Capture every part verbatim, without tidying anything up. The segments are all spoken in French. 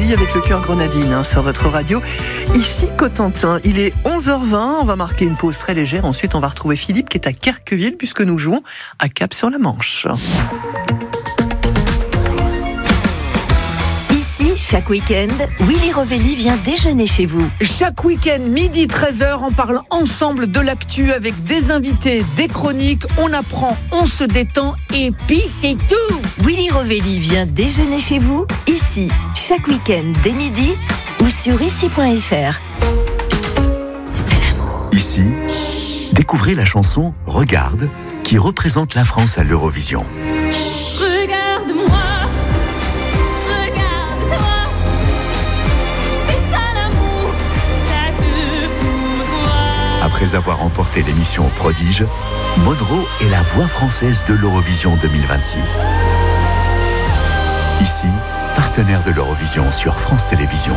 Squeezie avec le cœur grenadine hein, sur votre radio. Ici Cotentin, il est onze heures vingt, on va marquer une pause très légère. Ensuite, on va retrouver Philippe qui est à Querqueville puisque nous jouons à Cap-sur-la-Manche. Chaque week-end, Willy Rovelli vient déjeuner chez vous. Chaque week-end, midi treize heures, on parle ensemble de l'actu avec des invités, des chroniques, on apprend, on se détend et puis c'est tout. Willy Rovelli vient déjeuner chez vous, ici, chaque week-end dès midi ou sur ici point f r. C'est l'amour. Ici, découvrez la chanson « Regarde » qui représente la France à l'Eurovision. Après avoir remporté l'émission Prodige, Monroe est la voix française de l'Eurovision deux mille vingt-six. Ici, partenaire de l'Eurovision sur France Télévisions.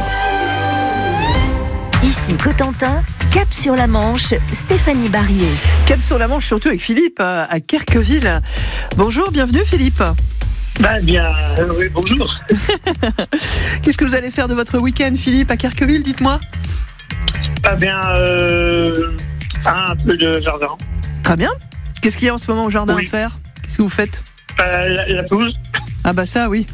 Ici Cotentin, Cap sur la Manche, Stéphanie Barrier. Cap sur la Manche, surtout avec Philippe à Querqueville. Bonjour, bienvenue Philippe. Bah bien, euh, oui, bonjour. Qu'est-ce que vous allez faire de votre week-end Philippe à Querqueville, dites-moi. Pas bien, euh, un peu de jardin. Très bien. Qu'est-ce qu'il y a en ce moment au jardin oui. à faire? Qu'est-ce que vous faites? euh, la, la pelouse. Ah bah ça, oui.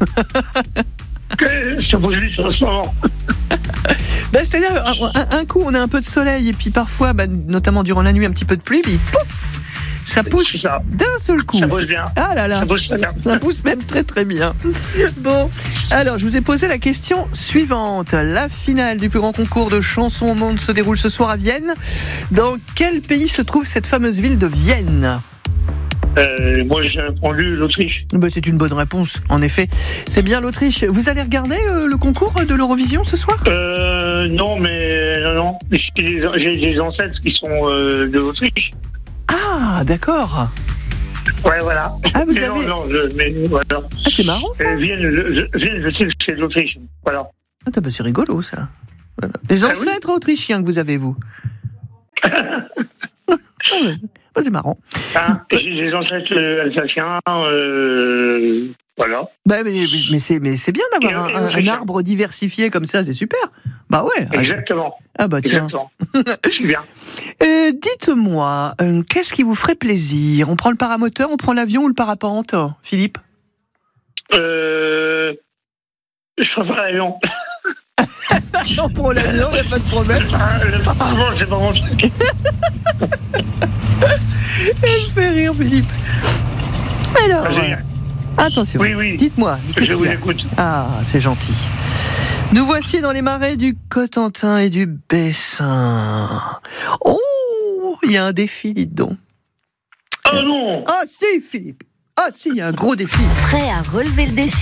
Ça bouge vite en ce moment. Bah, c'est-à-dire, un, un coup, on a un peu de soleil, et puis parfois, bah, notamment durant la nuit, un petit peu de pluie, puis pouf, ça pousse ça. d'un seul coup. Ça pousse bien. Ah là là. Ça pousse très bien. Ça pousse même très très bien. Bon, alors je vous ai posé la question suivante. La finale du plus grand concours de chansons au monde se déroule ce soir à Vienne. Dans quel pays se trouve cette fameuse ville de Vienne ? Euh, moi, j'ai répondu l'Autriche. Bah, c'est une bonne réponse, en effet. C'est bien l'Autriche. Vous allez regarder euh, le concours de l'Eurovision ce soir ? Euh, non, mais non, non. J'ai des, j'ai des ancêtres qui sont euh, de l'Autriche. Ah, d'accord. Ouais, voilà. Ah, vous mais avez... Non, non, je, mais voilà. Ah, c'est marrant, ça. Euh, Vienne, je, je, Vienne, je sais que c'est de l'Autriche. Voilà. Ah, bah, c'est rigolo, ça. Voilà. Les ancêtres ah, oui. autrichiens que vous avez, vous. Oh, c'est marrant. Hein, j'ai des ancêtres alsaciens, euh, voilà. Bah, mais, mais, c'est, mais c'est bien d'avoir un, un, un arbre diversifié comme ça, c'est super. Bah ouais. Exactement. Ah bah tiens. Exactement. C'est bien. Euh, dites-moi, euh, qu'est-ce qui vous ferait plaisir ? On prend le paramoteur, on prend l'avion ou le parapente, Philippe ? Euh, je préfère l'avion. Non, pour l'avion, il n'y a pas de problème. Le parapente, c'est pas mon truc. Elle me fait rire, Philippe. Alors, Vas-y. Attention, oui, oui. dites-moi. Je vous écoute. Ah, c'est gentil. Nous voici dans les marais du Cotentin et du Bessin. Oh, il y a un défi, dites donc. Oh non. Ah si, Philippe. Ah si, il y a un gros défi. Prêt à relever le défi ?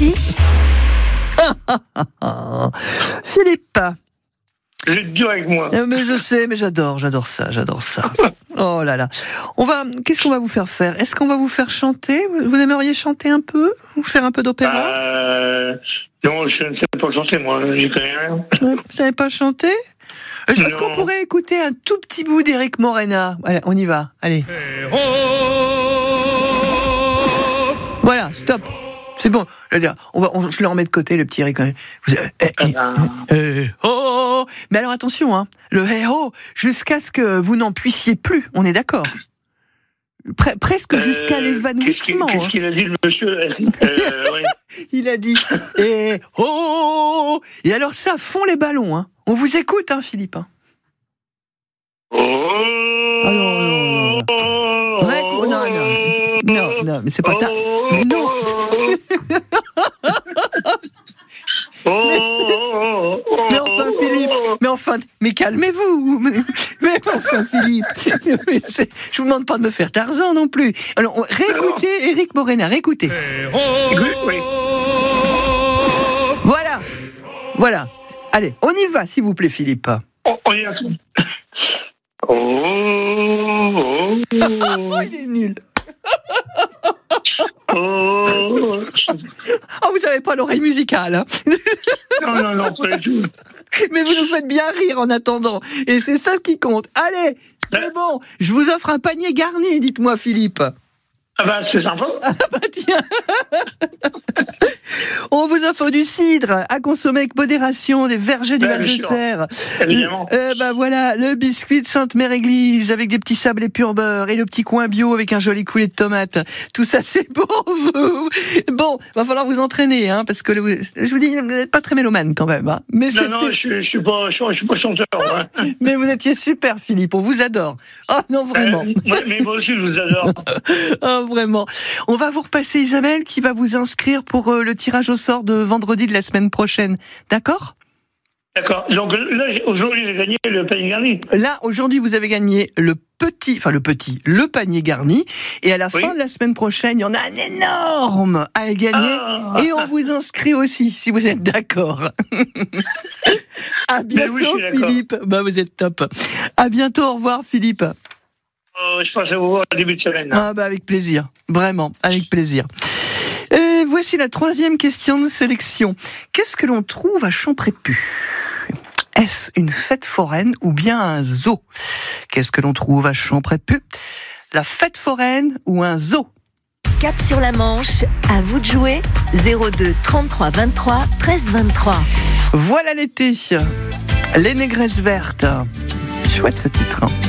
Philippe. Vous êtes dur avec moi. Euh, mais je sais, mais j'adore, j'adore ça, j'adore ça. Oh là là. On va, qu'est-ce qu'on va vous faire faire ? Est-ce qu'on va vous faire chanter ? Vous aimeriez chanter un peu ? Ou faire un peu d'opéra ? euh, Non, je ne sais pas chanter, moi. J'y connais rien. Ouais, vous savez pas chanter ? Est-ce Non. qu'on pourrait écouter un tout petit bout d'Éric Morena ? Allez, on y va. Allez. Voilà, stop. C'est bon. Je veux dire, on va, on se le remet de côté, le petit Eric. Vous, euh, eh, eh, eh, oh, oh, oh. Mais alors attention, hein, le hey oh, jusqu'à ce que vous n'en puissiez plus. On est d'accord. Pre- presque jusqu'à euh, l'évanouissement. Qu'est-ce qu'il, qu'est-ce qu'il a dit, le monsieur euh, ouais. Il a dit eh, oh, oh, oh. Et alors ça fond les ballons. Hein. On vous écoute, hein, Philippe. Hein. Oh. Ah non, non, non. Réco- non, non, non, non, mais c'est pas ta. Mais non. Mais, mais enfin Philippe, mais enfin, mais calmez-vous, mais, mais enfin Philippe, mais c'est, je vous demande pas de me faire Tarzan non plus. Alors on, réécoutez Éric Morena, réécoutez. Oui. Voilà, voilà. Allez, on y va s'il vous plaît Philippe. On, on y va. Oh, oh, oh, il est nul. Oh, oh vous avez pas l'oreille musicale. Hein. Non, non, non, pas du tout. Mais vous nous faites bien rire en attendant. Et c'est ça qui compte. Allez, c'est bon. Je vous offre un panier garni, dites-moi Philippe. Ah bah c'est sympa. Ah bah tiens. On vous offre du cidre à consommer avec modération, des vergers du Ouais, Val de bien sûr. Serre. Évidemment. Euh, bah voilà, le biscuit de Sainte-Mère-Église avec des petits sablés pur beurre et le petit coin bio avec un joli coulis de tomates. Tout ça, c'est pour vous. Bon, va falloir vous entraîner, hein, parce que le, je vous dis, vous n'êtes pas très mélomane quand même, hein. Mais Non, non, je, suis- je suis pas, je, suis- je suis pas chanteur. Ouais. mais vous étiez super, Philippe. On vous adore. Oh non, vraiment. Euh, ouais, mais moi aussi, je vous adore. Oh, vraiment. On va vous repasser Isabelle qui va vous inscrire pour euh, le tirage au sort de vendredi de la semaine prochaine. D'accord ? D'accord. Donc là, j'ai- aujourd'hui, j'ai gagné le panier garni. Là, aujourd'hui, vous avez gagné le petit, enfin le petit, le panier garni. Et à la Oui. fin de la semaine prochaine, il y en a un énorme à gagner. Ah. Et on vous inscrit aussi, si vous êtes d'accord. À bientôt, oui, je suis d'accord. Philippe. Bah, vous êtes top. À bientôt. Au revoir, Philippe. Euh, je pense à vous voir au début de semaine. Là. Ah, bah, avec plaisir. Vraiment, avec plaisir. Et voici la troisième question de sélection. Qu'est-ce que l'on trouve à Champrépus ? Est-ce une fête foraine ou bien un zoo ? Qu'est-ce que l'on trouve à Champrépus ? La fête foraine ou un zoo ? Cap sur la Manche, à vous de jouer. zéro deux trente-trois vingt-trois treize vingt-trois. Voilà l'été. Les négresses vertes. Chouette ce titre.